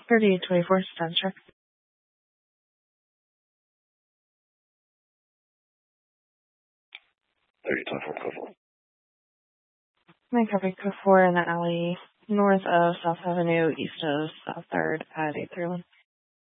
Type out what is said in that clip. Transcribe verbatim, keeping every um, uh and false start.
thirty-eight twenty-four, status check. thirty twenty-four, code four. My copy, code four in the alley north of South Avenue, east of South third at eight thirty-one.